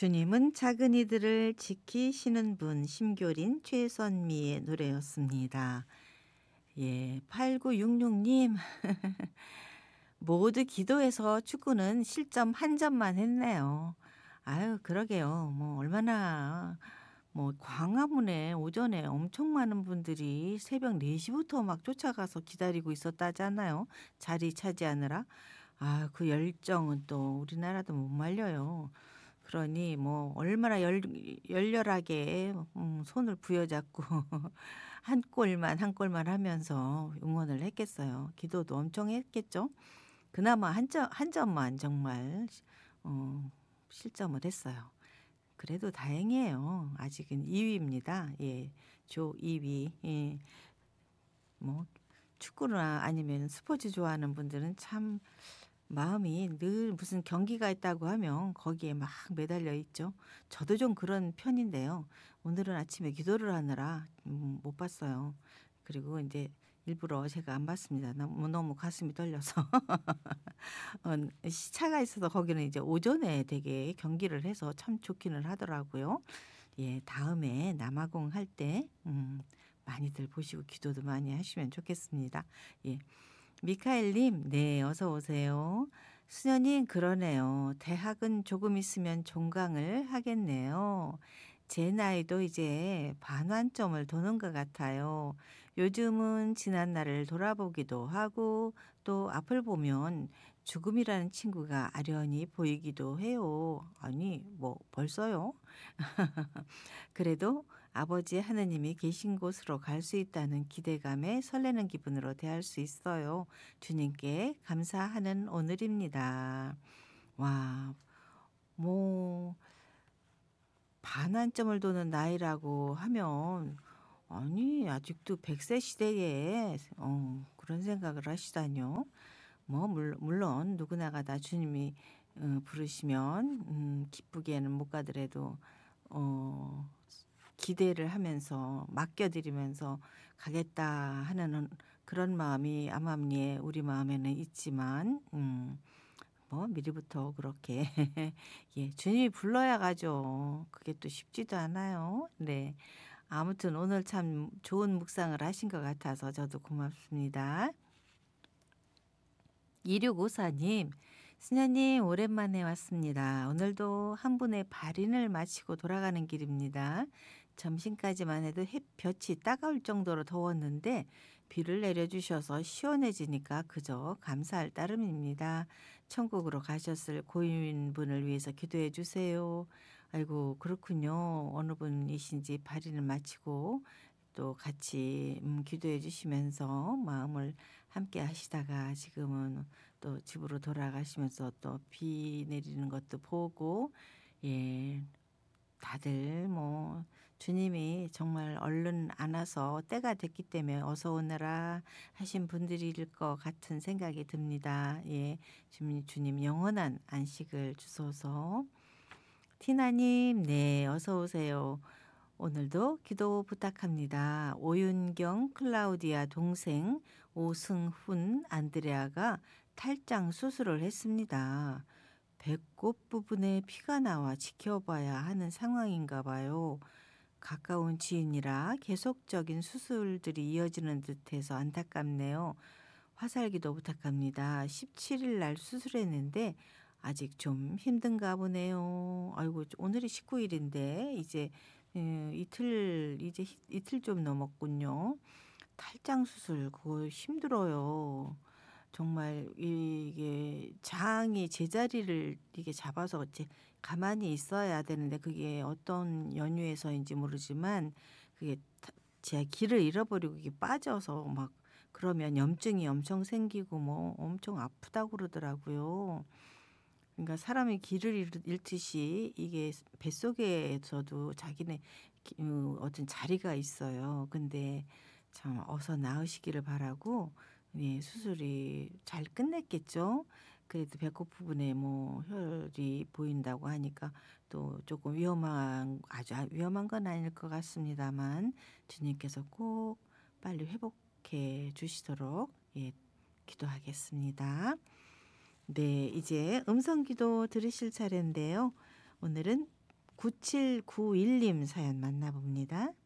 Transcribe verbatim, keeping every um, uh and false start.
주님은 작은 이들을 지키시는 분 심교린 최선미의 노래였습니다. 예, 팔구육육 님 모두 기도해서 축구는 실점 한 점만 했네요. 아유 그러게요. 뭐 얼마나 뭐 광화문에 오전에 엄청 많은 분들이 새벽 네 시부터 막 쫓아가서 기다리고 있었다잖아요, 자리 차지하느라. 아 그 열정은 또 우리나라도 못 말려요. 그러니 뭐 얼마나 열 열렬하게 음 손을 부여잡고 한 골만, 한 골만 하면서 응원을 했겠어요. 기도도 엄청 했겠죠. 그나마 한 점 한 점만 정말 어 실점을 했어요. 그래도 다행이에요. 아직은 이 위입니다. 예. 조 이 위. 예. 뭐 축구나 아니면 스포츠 좋아하는 분들은 참 마음이 늘 무슨 경기가 있다고 하면 거기에 막 매달려 있죠. 저도 좀 그런 편인데요. 오늘은 아침에 기도를 하느라 음 못 봤어요. 그리고 이제 일부러 제가 안 봤습니다. 너무 너무 가슴이 떨려서. 어 시차가 있어서 거기는 이제 오전에 되게 경기를 해서 참 좋기는 하더라고요. 예, 다음에 남아공 할 때 음 많이들 보시고 기도도 많이 하시면 좋겠습니다. 예. 미카엘 님, 네, 어서 오세요. 수녀님, 그러네요. 대학은 조금 있으면 종강을 하겠네요. 제 나이도 이제 반환점을 도는 것 같아요. 요즘은 지난 날을 돌아보기도 하고 또 앞을 보면 죽음이라는 친구가 아련히 보이기도 해요. 아니, 뭐 벌써요? 그래도 아버지 하느님이 계신 곳으로 갈 수 있다는 기대감에 설레는 기분으로 대할 수 있어요. 주님께 감사하는 오늘입니다. 와, 뭐 반환점을 도는 나이라고 하면 아니 아직도 백 세 시대에 어 그런 생각을 하시다니요. 뭐 물 물론 누구나가 다 주님이 어 부르시면 음 기쁘게는 못 가더라도 어 기대를 하면서 맡겨 드리면서 가겠다 하는 그런 마음이 암암리에 우리 마음에는 있지만 음 뭐 미리부터 그렇게 예, 주님이 불러야 가죠. 그게 또 쉽지도 않아요. 네. 아무튼 오늘 참 좋은 묵상을 하신 것 같아서 저도 고맙습니다. 이육오사 님, 수녀님 오랜만에 왔습니다. 오늘도 한 분의 발인을 마치고 돌아가는 길입니다. 점심까지만 해도 햇볕이 따가울 정도로 더웠는데 비를 내려주셔서 시원해지니까 그저 감사할 따름입니다. 천국으로 가셨을 고인분을 위해서 기도해 주세요. 아이고 그렇군요. 어느 분이신지 발인을 마치고 또 같이 음 기도해 주시면서 마음을 함께 하시다가 지금은 또 집으로 돌아가시면서 또 비 내리는 것도 보고 예, 다들 뭐 주님이 정말 얼른 안 와서 때가 됐기 때문에 어서 오너라 하신 분들일 것 같은 생각이 듭니다. 예. 주님, 주님 영원한 안식을 주소서. 티나님, 네, 어서 오세요. 오늘도 기도 부탁합니다. 오윤경 클라우디아 동생 오승훈 안드레아가 탈장 수술을 했습니다. 배꼽 부분에 피가 나와 지켜봐야 하는 상황인가 봐요. 가까운 지인이라 계속적인 수술들이 이어지는 듯해서 안타깝네요. 화살기도 부탁합니다. 십칠 일 날 수술했는데 아직 좀 힘든가 보네요. 아이고 오늘이 십구 일인데 이제 예, 이틀 이제 히- 이틀 좀 넘었군요. 탈장 수술 그거 힘들어요. 정말 이게 장이 제자리를 이게 잡아서 이제 가만히 있어야 되는데 그게 어떤 연유에서인지 모르지만 그게 타- 제 길을 잃어버리고 이게 빠져서 막 그러면 염증이 엄청 생기고 뭐 엄청 아프다고 그러더라고요. 그러니까 사람이 길을 잃 잃듯이 이게 뱃속에서도 자기네 기 어 어떤 자리가 있어요. 근데 참 어서 나으시기를 바라고 예, 수술이 잘 끝냈겠죠. 그래도 배꼽 부분에 뭐 혈이 보인다고 하니까 또 조금 위험한 아주 아 위험한 건 아닐 것 같습니다만 주님께서 꼭 빨리 회복해 주시도록 예, 기도하겠습니다. 네, 이제 음성 기도 들으실 차례인데요. 오늘은 구칠구일 님 사연 만나봅니다.